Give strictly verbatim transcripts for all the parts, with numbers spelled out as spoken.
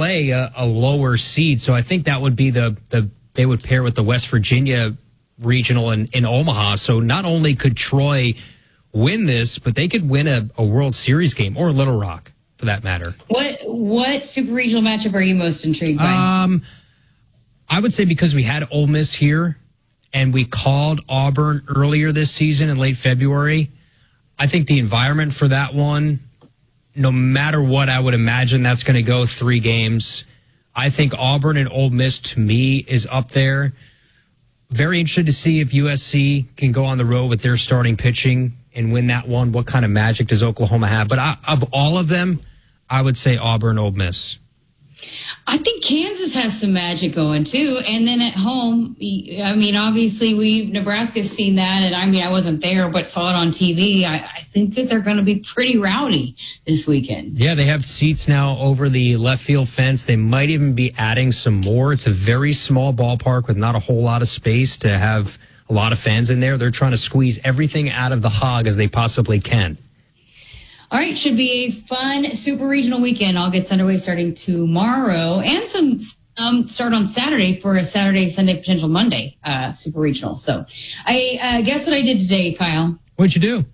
play a, a lower seed, so I think that would be the, the they would pair with the West Virginia regional in, in Omaha. So not only could Troy win this, but they could win a, a World Series game, or Little Rock for that matter. What what super regional matchup are you most intrigued by? Um, I would say because we had Ole Miss here and we called Auburn earlier this season in late February, I think the environment for that one, no matter what, I would imagine that's going to go three games. I think Auburn and Ole Miss, to me, is up there. Very interested to see if U S C can go on the road with their starting pitching and win that one. What kind of magic does Oklahoma have? But I, of all of them, I would say Auburn, Ole Miss. I think Kansas has some magic going too. And then at home, I mean, obviously we Nebraska's seen that, and I mean, I wasn't there, but saw it on T V. I, I think that they're going to be pretty rowdy this weekend. Yeah, they have seats now over the left field fence. They might even be adding some more. It's a very small ballpark with not a whole lot of space to have a lot of fans in there. They're trying to squeeze everything out of the hog as they possibly can. All right, should be a fun super regional weekend. All gets underway starting tomorrow, and some um, start on Saturday for a Saturday, Sunday, potential Monday uh, super regional. So I uh, guess what I did today, Kyle? What'd you do?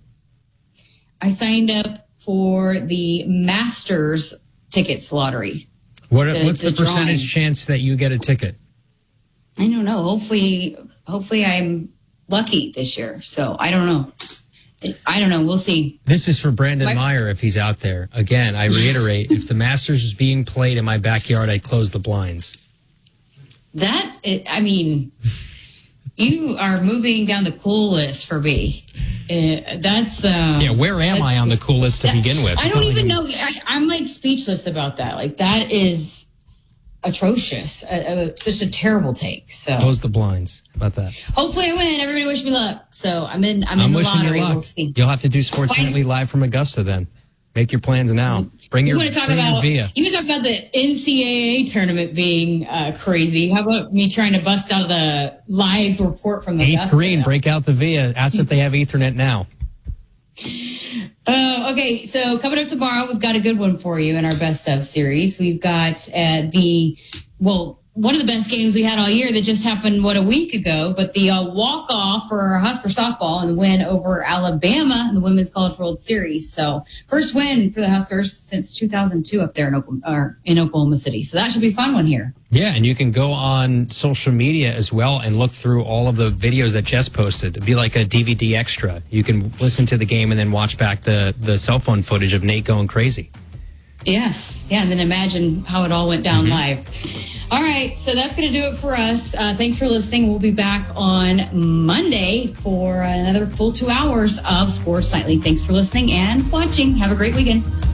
I signed up for the Masters tickets lottery. What, the, what's the, the percentage drawing. chance that you get a ticket? I don't know. Hopefully, hopefully I'm lucky this year. So I don't know. I don't know. We'll see. This is for Brandon my, Meyer if he's out there. Again, I reiterate, if the Masters is being played in my backyard, I'd close the blinds. That, I mean, you are moving down the cool list for me. Uh, that's uh, yeah. Where am I on the cool list to that, begin with? I don't even know. I, I'm like speechless about that. Like that is atrocious. Uh, uh, such a terrible take. So close the blinds. How about that? Hopefully I win. Everybody wish me luck. So I'm in. I'm, I'm in the wishing lottery. you luck. We'll see. You'll have to do Sports Nightly live from Augusta then. Make your plans now. Bring your, you talk bring about, your Via. You want to talk about the N C double A tournament being uh, crazy. How about me trying to bust out the live report from the Eighth Augusta? green, break out the Via. Ask if they have Ethernet now. Uh, okay, so coming up tomorrow, we've got a good one for you in our Best Of series. We've got uh, the, well, one of the best games we had all year that just happened, what, a week ago, but the uh, walk-off for Husker softball and the win over Alabama in the Women's College World Series. So first win for the Huskers since two thousand two up there in Oklahoma, or in Oklahoma City. So that should be a fun one here. Yeah, and you can go on social media as well and look through all of the videos that Jess posted. It'd be like a D V D extra. You can listen to the game and then watch back the, the cell phone footage of Nate going crazy. Yes. Yeah, and then imagine how it all went down mm-hmm. live. All right, so that's going to do it for us. Uh, thanks for listening. We'll be back on Monday for another full two hours of Sports Nightly. Thanks for listening and watching. Have a great weekend.